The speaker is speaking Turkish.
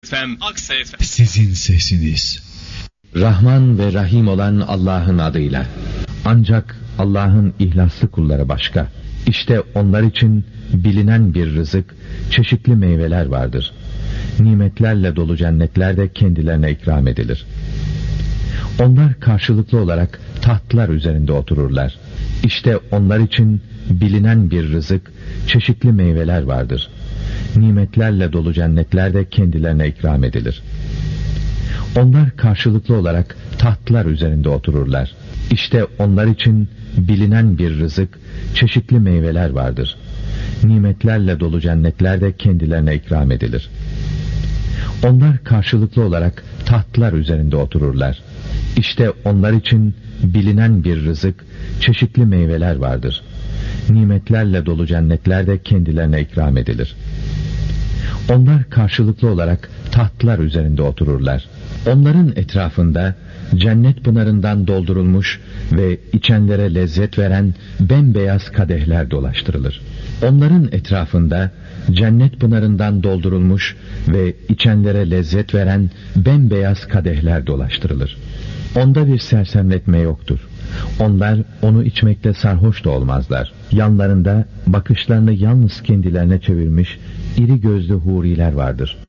Sizin sesiniz. Rahman ve Rahim olan Allah'ın adıyla. Ancak Allah'ın ihlaslı kulları başka. İşte onlar için bilinen bir rızık, çeşitli meyveler vardır. Nimetlerle dolu cennetler de kendilerine ikram edilir. Onlar karşılıklı olarak tahtlar üzerinde otururlar. İşte onlar için bilinen bir rızık, çeşitli meyveler vardır. Nimetlerle dolu cennetler de kendilerine ikram edilir. Onlar karşılıklı olarak tahtlar üzerinde otururlar. İşte onlar için bilinen bir rızık, çeşitli meyveler vardır. Nimetlerle dolu cennetler de kendilerine ikram edilir. Onlar karşılıklı olarak tahtlar üzerinde otururlar. İşte onlar için bilinen bir rızık, çeşitli meyveler vardır. Nimetlerle dolu cennetler de kendilerine ikram edilir. Onlar karşılıklı olarak tahtlar üzerinde otururlar. Onların etrafında cennet pınarından doldurulmuş ve içenlere lezzet veren bembeyaz kadehler dolaştırılır. Onların etrafında cennet pınarından doldurulmuş ve içenlere lezzet veren bembeyaz kadehler dolaştırılır. Onda bir sersemletme yoktur. Onlar onu içmekte sarhoş da olmazlar. Yanlarında bakışlarını yalnız kendilerine çevirmiş iri gözlü huriler vardır.